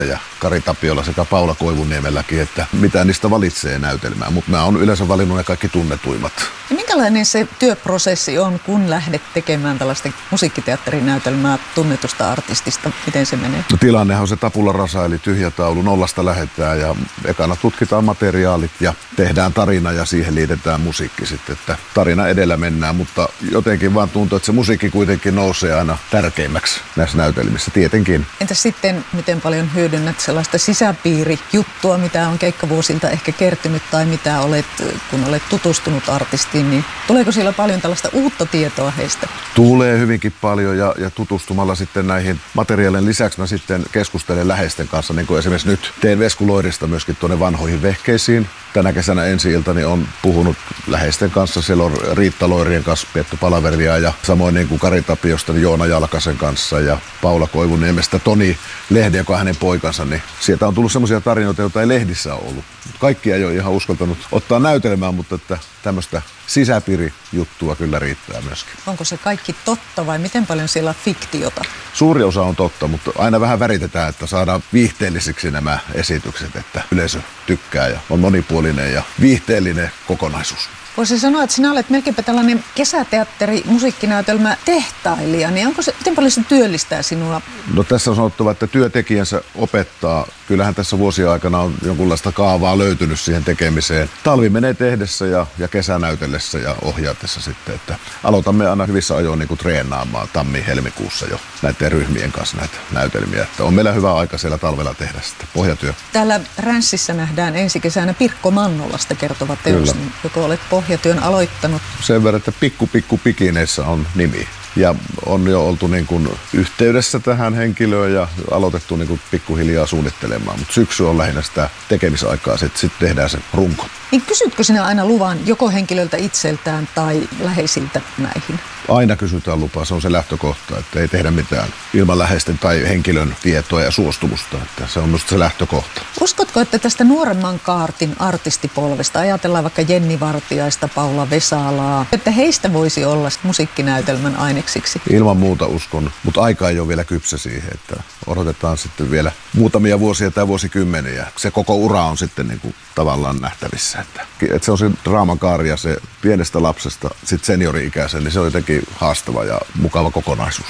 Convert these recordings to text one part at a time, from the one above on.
ja Kari Tapiola sekä Paula Koivuniemelläkin, että mitä niistä valitsee näytelmään. Mutta mä oon yleensä valinnut ne kaikki tunnetuimmat. Ja minkälainen se työprosessi on, kun lähdet tekemään tällaista musiikkiteatterinäytelmää tunnetusta artistista? Miten se menee? No, tilannehan on se tabula rasa, eli tyhjä taulu, nollasta lähdetään ja ekana tutkitaan materiaalit ja tehdään tarina ja siihen liitetään musiikki sitten. Että tarina edellä mennään, mutta jotenkin vaan tuntuu, että se musiikki kuitenkin nousee aina tärkeimmäksi näissä näytelmissä, tietenkin. Entäs sitten, miten paljon hyödynnät sellaista sisäpiirijuttua, mitä on keikkavuosilta ehkä kertynyt tai mitä olet, kun olet tutustunut artistiin, niin tuleeko siellä paljon tällaista uutta tietoa heistä? Tulee hyvinkin paljon ja tutustumalla sitten näihin materiaalien lisäksi mä sitten keskustelen läheisten kanssa, niin kuin esimerkiksi nyt teen Veskuloirista myöskin tuonne vanhoihin vehkeisiin. Tänä kesänä ensi-iltani on puhunut läheisten kanssa, siellä on Riitta Loirien kanssa pietty palaveria ja samoin niin kuin Kari Tapiosta niin Joona Jalkasen kanssa ja Paula Koivuniemestä Toni Lehden, joka on hänen poikansa, niin sieltä on tullut semmoisia tarinoita, joita ei lehdissä ole ollut. Kaikkia ei ole ihan uskaltanut ottaa näytelmään, mutta että tämmöistä sisäpiirijuttua kyllä riittää myöskin. Onko se kaikki totta vai miten paljon siellä on fiktiota? Suuri osa on totta, mutta aina vähän väritetään, että saadaan viihteellisiksi nämä esitykset, että yleisö tykkää ja on monipuolinen ja viihteellinen kokonaisuus. Voisi sanoa, että sinä olet melkeinpä tällainen kesäteatteri, musiikkinäytelmä tehtailija, niin miten paljon se työllistää sinua? No tässä on sanottava, että työtekijänsä opettaa. Kyllähän tässä vuosien aikana on jonkunlaista kaavaa löytynyt siihen tekemiseen. Talvi menee tehdessä ja kesä näytellessä ja ohjaatessa sitten. Että aloitamme aina hyvissä ajoin niin kuin treenaamaan tammi-helmikuussa jo näiden ryhmien kanssa näitä näytelmiä. Että on meillä hyvä aika siellä talvella tehdä sitten pohjatyö. Täällä Ränssissä nähdään ensi kesänä Pirkko Mannolasta kertova teos, joko olet pohjatyön aloittanut. Sen verran, että pikku pikineissä on nimi. Ja on jo oltu niin kuin yhteydessä tähän henkilöön ja aloitettu niin kuin pikkuhiljaa suunnittelemaan. Mutta syksy on lähinnä sitä tekemisaikaa, sitten tehdään se runko. Niin kysytkö sinä aina luvan joko henkilöltä itseltään tai läheisiltä näihin? Aina kysytään lupaa, se on se lähtökohta, että ei tehdä mitään ilman läheisten tai henkilön tietoa ja suostumusta. Että se on minusta se lähtökohta. Uskotko, että tästä nuoremman kaartin artistipolvesta, ajatellaan vaikka Jenni Vartiaista, Paula Vesalaa, että heistä voisi olla musiikkinäytelmän aineksiksi? Ilman muuta uskon, mutta aika ei ole vielä kypsä siihen, että odotetaan sitten vielä muutamia vuosia tai vuosikymmeniä. Se koko ura on sitten niin kuin tavallaan nähtävissä. Että se on se draaman kaari ja se pienestä lapsesta sitten seniori-ikäisen, niin se on jotenkin haastava ja mukava kokonaisuus.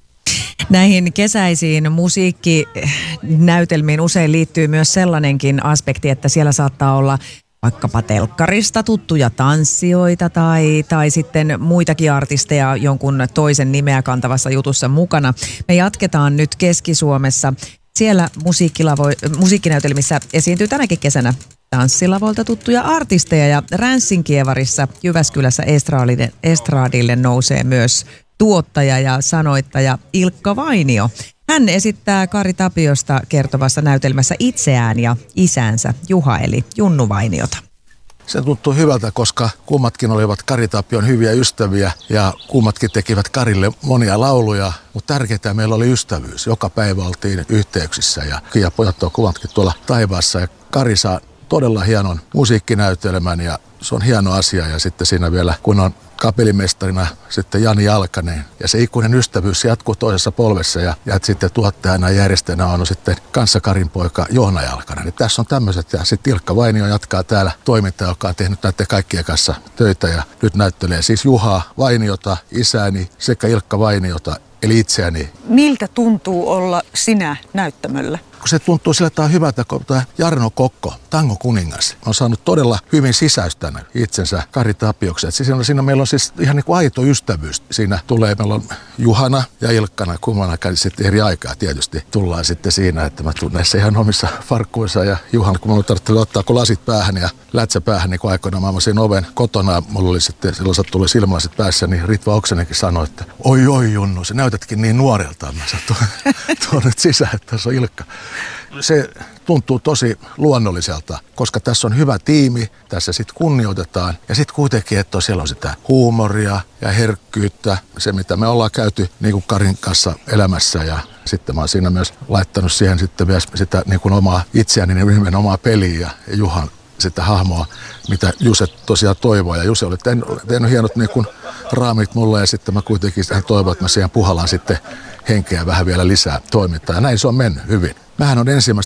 Näihin kesäisiin musiikkinäytelmiin usein liittyy myös sellainenkin aspekti, että siellä saattaa olla vaikkapa telkkarista tuttuja tanssijoita tai sitten muitakin artisteja jonkun toisen nimeä kantavassa jutussa mukana. Me jatketaan nyt Keski-Suomessa. Siellä musiikkinäytelmissä esiintyy tänäkin kesänä tanssilavoilta tuttuja artisteja ja Ränssin Kievarissa Jyväskylässä estradille nousee myös tuottaja ja sanoittaja Ilkka Vainio. Hän esittää Kari Tapiosta kertovassa näytelmässä itseään ja isänsä Juha eli Junnu Vainiota. Se tuntui hyvältä, koska kummatkin olivat Kari Tapion hyviä ystäviä ja kummatkin tekivät Karille monia lauluja, mutta tärkeintä meillä oli ystävyys. Joka päivä oltiin yhteyksissä ja pojat on kummatkin tuolla taivaassa ja Kari saa todella hienon musiikkinäytelmän ja se on hieno asia ja sitten siinä vielä kun on kapellimestarina sitten Jani Jalkanen ja se ikuinen ystävyys jatkuu toisessa polvessa ja sitten tuottajana ja järjestäjänä on sitten kanssa Karin poika Joona Jalkanen. Tässä on tämmöiset ja sitten Ilkka Vainio jatkaa täällä toimintaa, joka on tehnyt näiden kaikkien kanssa töitä ja nyt näyttelee siis Juhaa Vainiota, isääni sekä Ilkka Vainiota eli itseäni. Miltä tuntuu olla sinä näyttämöllä? Se tuntuu sillä tavalla hyvältä, kun Jarno Kokko, tangokuningas, on saanut todella hyvin sisäistänä itsensä Kari Tapioksi. Siinä meillä on siis ihan niin kuin aito ystävyys. Siinä tulee, meillä on Juhana ja Ilkkana, kummanakaan sitten eri aikaa tietysti tullaan sitten siinä, että mä tunnen näissä ihan omissa farkkuissa ja Juhana, kun mä tarvitsin ottaa kun lasit päähän ja lätsä päähän, niin kun aikoinaan mä avasin oven kotona, mulla oli sitten, silloin tuli silmälasit päässä, niin Ritva Oksanenkin sanoi, että oi Junnu, sä näytätkin niin nuorelta. Mä sanoin, tuon nyt sisään, että tässä on Ilkka. Se tuntuu tosi luonnolliselta, koska tässä on hyvä tiimi, tässä sitten kunnioitetaan ja sitten kuitenkin, että siellä on sitä huumoria ja herkkyyttä, se mitä me ollaan käyty niin kuin Karin kanssa elämässä ja sitten mä oon siinä myös laittanut siihen sitten myös sitä niin kuin omaa itseäni, niin ryhmän omaa peliä ja Juhan sitä hahmoa, mitä Juse tosiaan toivoo ja Juse oli tehnyt hienot niin kuin raamit mulle ja sitten mä kuitenkin toivon, että mä siihen puhallaan sitten henkeä vähän vielä lisää toimintaa ja näin se on mennyt hyvin. Mähän on ensimmäistä